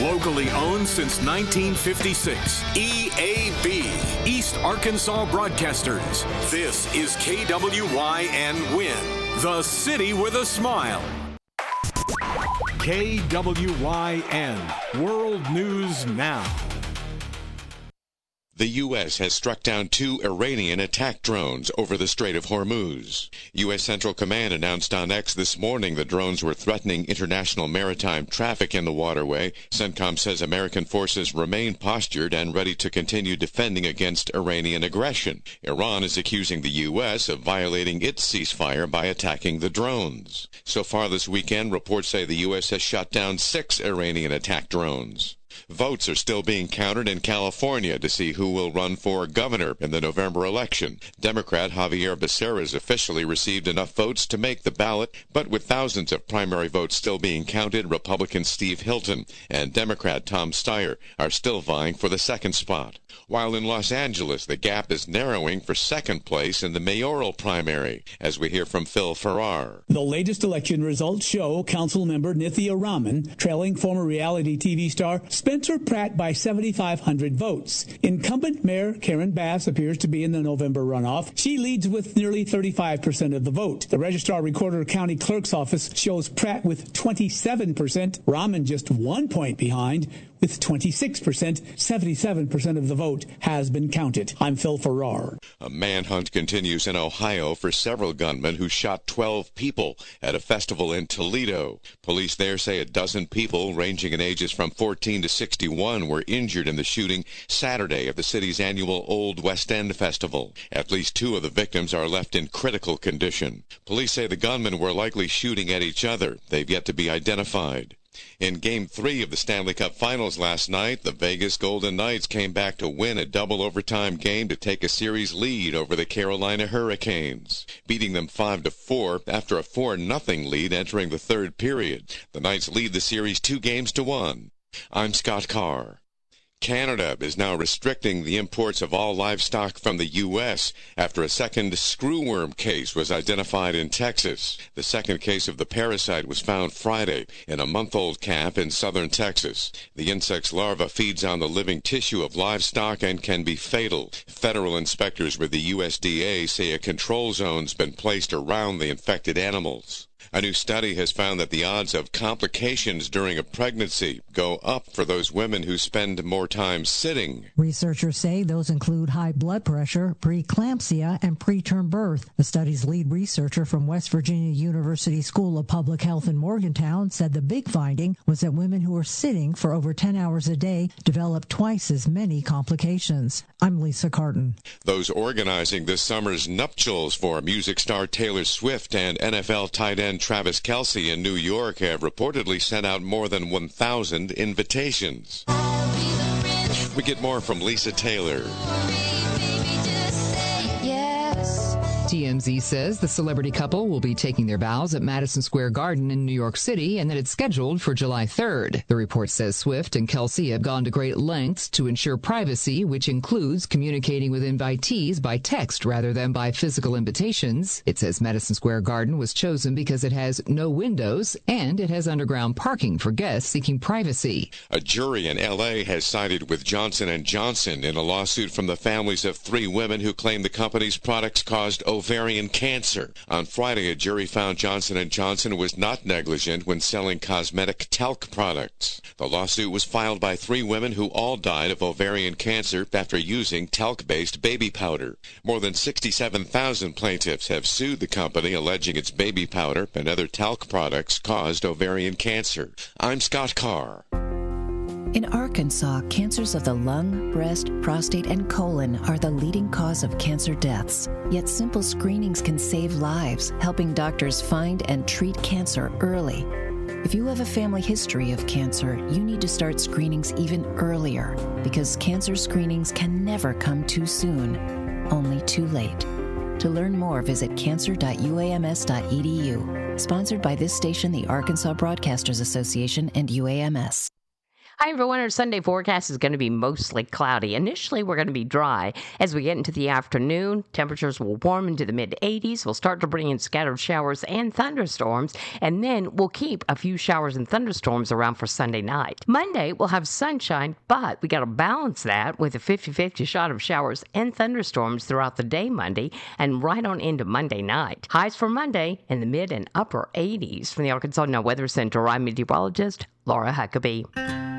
Locally owned since 1956. EAB, East Arkansas Broadcasters. This is KWYN Win, the city with a smile. KWYN, World News Now. The U.S. has struck down 2 Iranian attack drones over the Strait of Hormuz. U.S. Central Command announced on X this morning the drones were threatening international maritime traffic in the waterway. CENTCOM says American forces remain postured and ready to continue defending against Iranian aggression. Iran is accusing the U.S. of violating its ceasefire by attacking the drones. So far this weekend, reports say the U.S. has shot down 6 Iranian attack drones. Votes are still being counted in California to see who will run for governor in the November election. Democrat Javier Becerra officially received enough votes to make the ballot, but with thousands of primary votes still being counted, Republican Steve Hilton and Democrat Tom Steyer are still vying for the second spot. While in Los Angeles, the gap is narrowing for second place in the mayoral primary, as we hear from Phil Farrar. The latest election results show Council member Nithya Raman trailing former reality TV star Spencer Pratt by 7,500 votes. Incumbent Mayor Karen Bass appears to be in the November runoff. She leads with nearly 35% of the vote. The Registrar Recorder County Clerk's Office shows Pratt with 27%, Raman just 1 point behind with 26%. 77% of the vote has been counted. I'm Phil Farrar. A manhunt continues in Ohio for several gunmen who shot 12 people at a festival in Toledo. Police there say a dozen people ranging in ages from 14 to 61 were injured in the shooting Saturday of the city's annual Old West End Festival. At least 2 of the victims are left in critical condition. Police say the gunmen were likely shooting at each other. They've yet to be identified. In Game 3 of the Stanley Cup Finals last night, the Vegas Golden Knights came back to win a double overtime game to take a series lead over the Carolina Hurricanes, beating them 5-4 after a 4-0 lead entering the third period. The Knights lead the series 2-1. I'm Scott Carr. Canada is now restricting the imports of all livestock from the U.S. after a second screwworm case was identified in Texas. The second case of the parasite was found Friday in a month-old calf in southern Texas. The insect's larva feeds on the living tissue of livestock and can be fatal. Federal inspectors with the USDA say a control zone's been placed around the infected animals. A new study has found that the odds of complications during a pregnancy go up for those women who spend more time sitting. Researchers say those include high blood pressure, preeclampsia, and preterm birth. The study's lead researcher from West Virginia University School of Public Health in Morgantown said the big finding was that women who are sitting for over 10 hours a day develop twice as many complications. I'm Lisa Carton. Those organizing this summer's nuptials for music star Taylor Swift and NFL tight end Travis Kelce in New York have reportedly sent out more than 1,000 invitations. We get more from Lisa Taylor. TMZ says the celebrity couple will be taking their vows at Madison Square Garden in New York City and that it's scheduled for July 3rd. The report says Swift and Kelce have gone to great lengths to ensure privacy, which includes communicating with invitees by text rather than by physical invitations. It says Madison Square Garden was chosen because it has no windows and it has underground parking for guests seeking privacy. A jury in L.A. has sided with Johnson & Johnson in a lawsuit from the families of 3 women who claim the company's products caused ovarian cancer. On Friday, a jury found Johnson & Johnson was not negligent when selling cosmetic talc products. The lawsuit was filed by 3 women who all died of ovarian cancer after using talc-based baby powder. More than 67,000 plaintiffs have sued the company, alleging its baby powder and other talc products caused ovarian cancer. I'm Scott Carr. In Arkansas, cancers of the lung, breast, prostate, and colon are the leading cause of cancer deaths. Yet simple screenings can save lives, helping doctors find and treat cancer early. If you have a family history of cancer, you need to start screenings even earlier, because cancer screenings can never come too soon, only too late. To learn more, visit cancer.uams.edu. Sponsored by this station, the Arkansas Broadcasters Association, and UAMS. Hi, everyone. Our Sunday forecast is going to be mostly cloudy. Initially, we're going to be dry. As we get into the afternoon, temperatures will warm into the mid-80s. We'll start to bring in scattered showers and thunderstorms, and then we'll keep a few showers and thunderstorms around for Sunday night. Monday, we'll have sunshine, but we got to balance that with a 50-50 shot of showers and thunderstorms throughout the day Monday and right on into Monday night. Highs for Monday in the mid and upper 80s. From the Arkansas Now Weather Center, I'm meteorologist Laura Huckabee.